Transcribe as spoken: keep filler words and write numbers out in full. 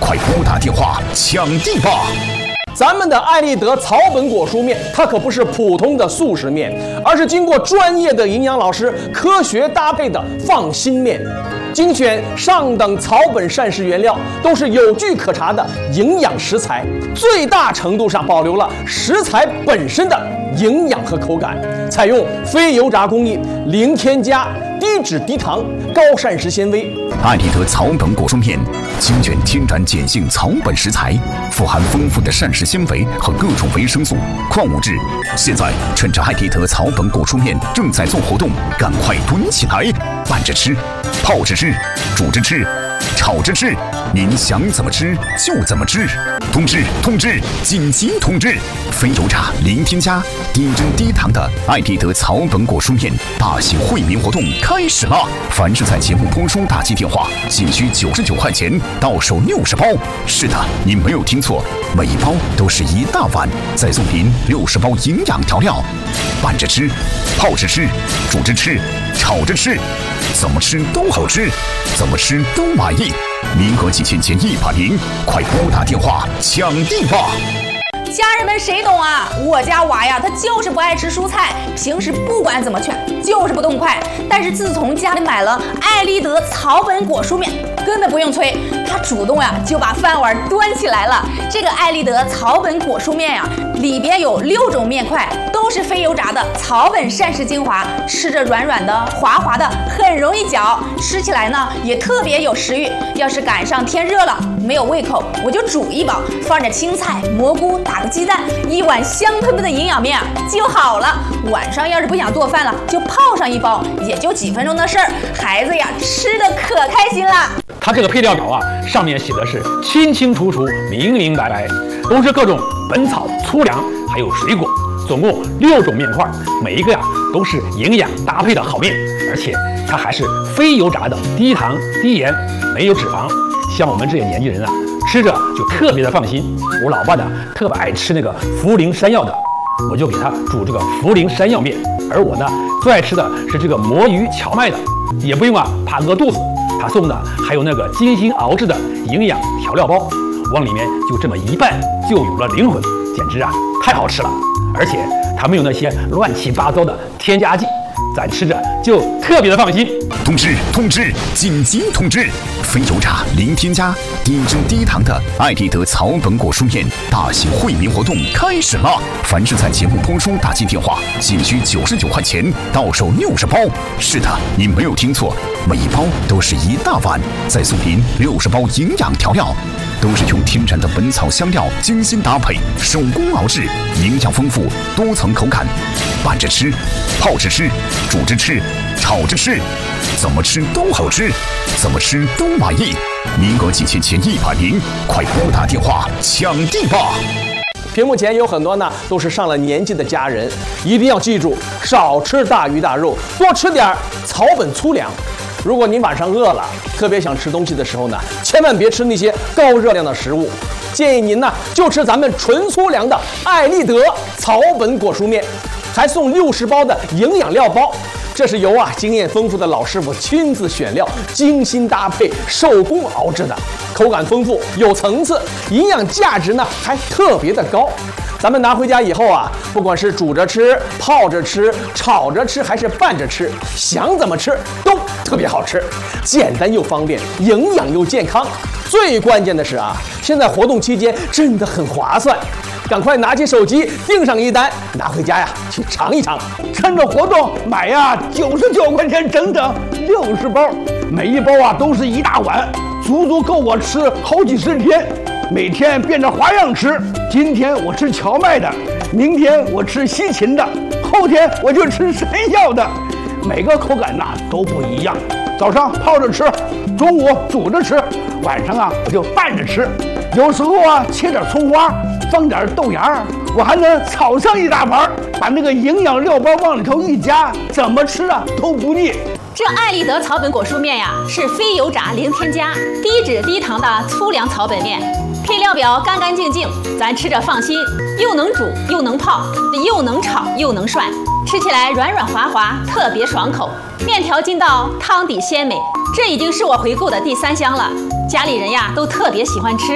快拨打电话抢地吧！ 咱们的艾立德草本果蔬面，它可不是普通的速食面，而是经过专业的营养老师科学搭配的放心面。精选上等草本膳食原料，都是有据可查的营养食材，最大程度上保留了食材本身的营养和口感。采用非油炸工艺，零添加，低脂低糖，高膳食纤维。 艾立德草本果蔬面，精选天然碱性草本食材，富含丰富的膳食纤维和各种维生素、矿物质。现在趁着艾立德草本果蔬面正在做活动，赶快囤起来！拌着吃，泡着吃，煮着吃，炒着吃，您想怎么吃就怎么吃。通知通知，紧急通知！非油炸、零添加、低脂低糖的艾立德草本果蔬面大型惠民活动开始了！凡是在节目播出打进电话，仅需九十九块钱，到手六十包。是的，您没有听错，每一包都是一大碗，再送您六十包营养调料，拌着吃，泡着吃，煮着吃，炒着吃，怎么吃都好吃，怎么吃都满意。名额仅限前一百名，快拨打电话抢地吧！ 家人们谁懂啊？我家娃呀，他就是不爱吃蔬菜，平时不管怎么劝，就是不动筷。但是自从家里买了艾立德草本果蔬面，根本不用催，他主动呀就把饭碗端起来了。这个艾立德草本果蔬面呀，里边有六种面块，都是非油炸的草本膳食精华，吃着软软的、滑滑的，很容易嚼，吃起来呢也特别有食欲。要是赶上天热了，没有胃口，我就煮一包，放点青菜、蘑菇，打个鸡蛋，一碗香喷喷的营养面就好了。晚上要是不想做饭了，就泡上一包，也就几分钟的事儿，孩子呀吃的可开心了。 它这个配料表啊，上面写的是清清楚楚、明明白白，都是各种本草、粗粮还有水果，总共六种面块，每一个呀都是营养搭配的好面，而且它还是非油炸的，低糖、低盐，没有脂肪。像我们这些年轻人啊，吃着就特别的放心。我老爸呢特别爱吃那个茯苓山药的，我就给他煮这个茯苓山药面。而我呢最爱吃的是这个魔芋荞麦的，也不用啊怕饿肚子。他送的还有那个精心熬制的营养调料包，往里面就这么一拌，就有了灵魂，简直啊太好吃了！而且它没有那些乱七八糟的添加剂，咱吃着就特别的放心。 通知通知，紧急通知！非油炸、零添加、低脂低糖的艾立德草本果蔬面大型惠民活动开始了！凡是在节目播出打进电话，仅需九十九块钱，到手六十包。是的，您没有听错，每一包都是一大碗，再送您六十包营养调料，都是用天然的本草香料精心搭配，手工熬制，营养丰富，多层口感。拌着吃，泡着吃，煮着吃，炒着吃，怎么吃都好吃，怎么吃都满意。名额仅限前一百名，快拨打电话抢地吧！ 屏幕前有很多呢，都是上了年纪的家人，一定要记住，少吃大鱼大肉，多吃点草本粗粮。如果您晚上饿了，特别想吃东西的时候呢，千万别吃那些高热量的食物，建议您呢就吃咱们纯粗粮的艾立德草本果蔬面，还送六十包的营养料包。这是由啊经验丰富的老师傅亲自选料、精心搭配、手工熬制的，口感丰富、有层次，营养价值呢还特别的高。咱们拿回家以后啊，不管是煮着吃、泡着吃、炒着吃，还是拌着吃，想怎么吃都特别好吃，简单又方便，营养又健康。最关键的是啊，现在活动期间真的很划算。赶快拿起手机订上一单，拿回家呀去尝一尝。 趁着活动买呀，九十九块钱整整六十包，每一包啊都是一大碗，足足够我吃好几十天。每天变着花样吃，今天我吃荞麦的，明天我吃西芹的，后天我就吃山药的，每个口感呐都不一样。早上泡着吃，中午煮着吃，晚上啊我就拌着吃，有时候啊切点葱花，放点豆芽，我还能炒上一大盘，把那个营养料包往里头一加，怎么吃啊都不腻。 这艾立德草本果蔬面呀，是非油炸、零添加、低脂低糖的粗粮草本面，配料表干干净净，咱吃着放心，又能煮又能泡，又能炒又能涮，吃起来软软滑滑，特别爽口。面条筋道，汤底鲜美，这已经是我回购的第三箱了，家里人呀都特别喜欢吃。